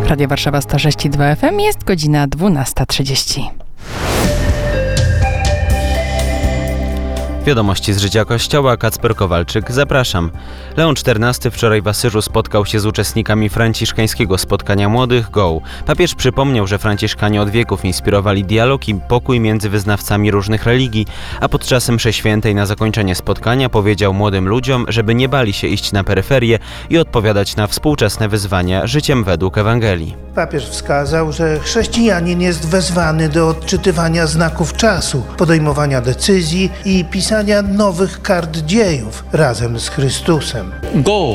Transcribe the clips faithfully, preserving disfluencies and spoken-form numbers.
Radio Warszawa sto sześć i dwa F M, jest godzina dwunasta trzydzieści. Wiadomości z życia Kościoła, Kacper Kowalczyk, zapraszam. Leon czternasty wczoraj w Asyżu spotkał się z uczestnikami franciszkańskiego spotkania młodych Go. Papież przypomniał, że franciszkanie od wieków inspirowali dialog i pokój między wyznawcami różnych religii, a podczas mszy świętej na zakończenie spotkania powiedział młodym ludziom, żeby nie bali się iść na peryferię i odpowiadać na współczesne wyzwania życiem według Ewangelii. Papież wskazał, że chrześcijanin jest wezwany do odczytywania znaków czasu, podejmowania decyzji i pisania nowych kart dziejów razem z Chrystusem. Go,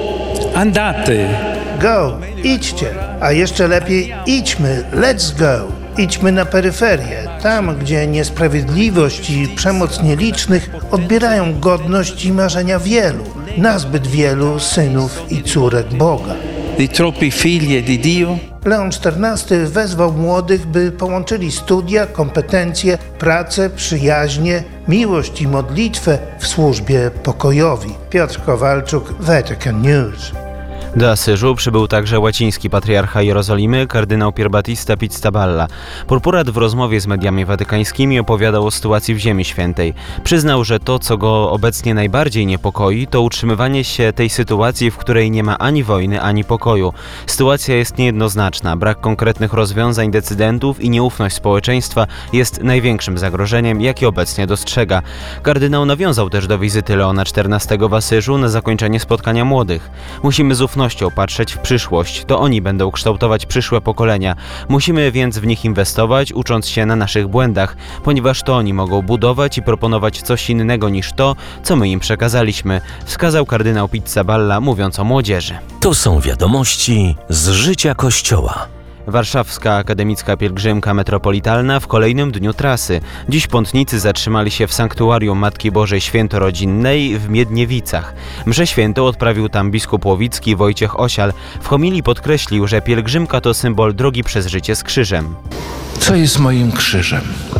andate. Go, idźcie, a jeszcze lepiej idźmy, let's go. Idźmy na peryferię, tam gdzie niesprawiedliwość i przemoc nielicznych odbierają godność i marzenia wielu, nazbyt wielu synów i córek Boga. Di troppi figli di Dio. Leon czternasty wezwał młodych, by połączyli studia, kompetencje, pracę, przyjaźnie, miłość i modlitwę w służbie pokojowi. Piotr Kowalczuk, Vatican News. Do Asyżu przybył także łaciński patriarcha Jerozolimy, kardynał Pierbattista Pizzaballa. Purpurat w rozmowie z mediami watykańskimi opowiadał o sytuacji w Ziemi Świętej. Przyznał, że to, co go obecnie najbardziej niepokoi, to utrzymywanie się tej sytuacji, w której nie ma ani wojny, ani pokoju. Sytuacja jest niejednoznaczna, brak konkretnych rozwiązań decydentów i nieufność społeczeństwa jest największym zagrożeniem, jakie obecnie dostrzega. Kardynał nawiązał też do wizyty Leona czternastego w Asyżu na zakończenie spotkania młodych. Musimy z ufnością patrzeć w przyszłość. To oni będą kształtować przyszłe pokolenia. Musimy więc w nich inwestować, ucząc się na naszych błędach, ponieważ to oni mogą budować i proponować coś innego niż to, co my im przekazaliśmy, wskazał kardynał Pizzaballa, mówiąc o młodzieży. To są wiadomości z życia Kościoła. Warszawska Akademicka Pielgrzymka Metropolitalna w kolejnym dniu trasy. Dziś pątnicy zatrzymali się w sanktuarium Matki Bożej Świętorodzinnej w Miedniewicach. Mszę świętą odprawił tam biskup łowicki Wojciech Osial. W homilii podkreślił, że pielgrzymka to symbol drogi przez życie z krzyżem. Co jest moim krzyżem?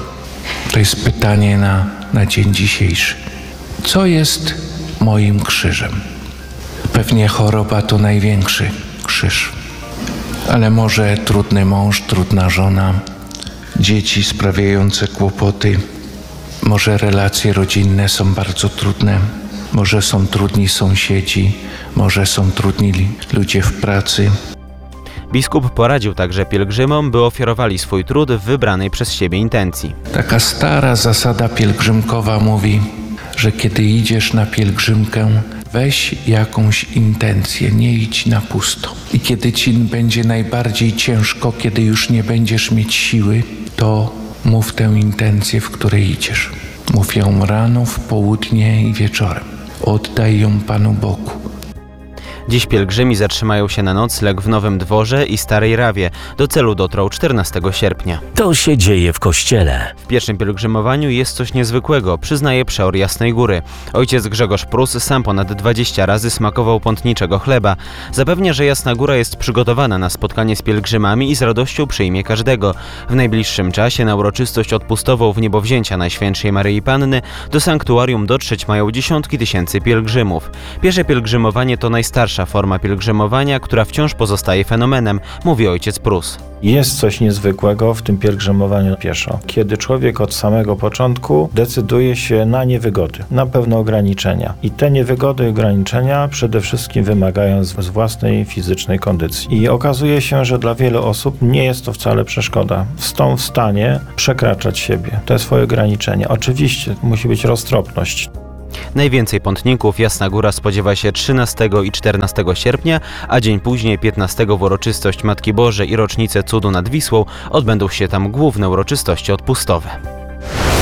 To jest pytanie na, na dzień dzisiejszy. Co jest moim krzyżem? Pewnie choroba to największy krzyż. Ale może trudny mąż, trudna żona, dzieci sprawiające kłopoty, może relacje rodzinne są bardzo trudne, może są trudni sąsiedzi, może są trudni ludzie w pracy. Biskup poradził także pielgrzymom, by ofiarowali swój trud w wybranej przez siebie intencji. Taka stara zasada pielgrzymkowa mówi, że kiedy idziesz na pielgrzymkę, weź jakąś intencję, nie idź na pusto. I kiedy ci będzie najbardziej ciężko, kiedy już nie będziesz mieć siły, to mów tę intencję, w której idziesz. Mów ją rano, w południe i wieczorem. Oddaj ją Panu Bogu. Dziś pielgrzymi zatrzymają się na nocleg w Nowym Dworze i Starej Rawie. Do celu dotrą czternastego sierpnia. To się dzieje w Kościele. W pierwszym pielgrzymowaniu jest coś niezwykłego, przyznaje przeor Jasnej Góry. Ojciec Grzegorz Prus sam ponad dwadzieścia razy smakował pątniczego chleba. Zapewnia, że Jasna Góra jest przygotowana na spotkanie z pielgrzymami i z radością przyjmie każdego. W najbliższym czasie na uroczystość odpustową w niebowzięcia Najświętszej Maryi Panny do sanktuarium dotrzeć mają dziesiątki tysięcy pielgrzymów. Pierwsze pielgrzymowanie to najstarsze forma pielgrzymowania, która wciąż pozostaje fenomenem, mówi ojciec Prus. Jest coś niezwykłego w tym pielgrzymowaniu pieszo, kiedy człowiek od samego początku decyduje się na niewygody, na pewne ograniczenia. I te niewygody i ograniczenia przede wszystkim wymagają z własnej fizycznej kondycji. I okazuje się, że dla wielu osób nie jest to wcale przeszkoda. Są w stanie przekraczać siebie, te swoje ograniczenia. Oczywiście musi być roztropność. Najwięcej pątników Jasna Góra spodziewa się trzynastego i czternastego sierpnia, a dzień później piętnastego w uroczystość Matki Bożej i rocznicę Cudu nad Wisłą odbędą się tam główne uroczystości odpustowe.